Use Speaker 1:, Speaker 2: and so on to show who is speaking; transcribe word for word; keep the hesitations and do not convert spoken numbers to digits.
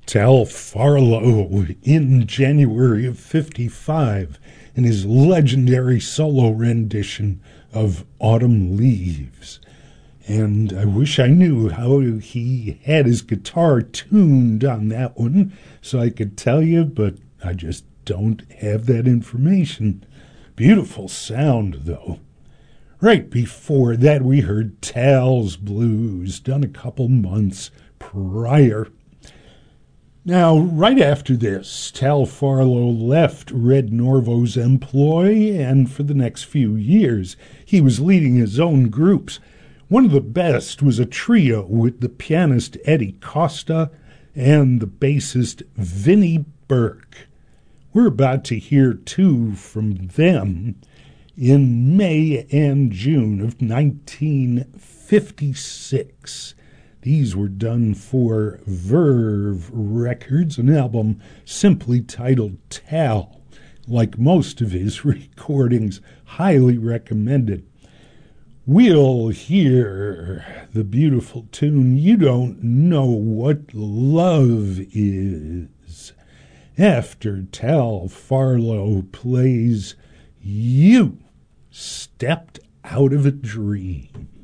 Speaker 1: Tal Farlow in January of fifty-five in his legendary solo rendition of Autumn Leaves. And I wish I knew how he had his guitar tuned on that one so I could tell you, but I just don't have that information. Beautiful sound, though. Right before that, we heard Tal's Blues, done a couple months prior. Now, right after this, Tal Farlow left Red Norvo's employ, and for the next few years, he was leading his own groups. One of the best was a trio with the pianist Eddie Costa and the bassist Vinnie Burke. We're about to hear two from them in May and June of nineteen fifty-six. These were done for Verve Records, an album simply titled Tal. Like most of his recordings, highly recommended. We'll hear the beautiful tune, You Don't Know What Love Is, after Tal Farlow plays You Stepped Out of a Dream.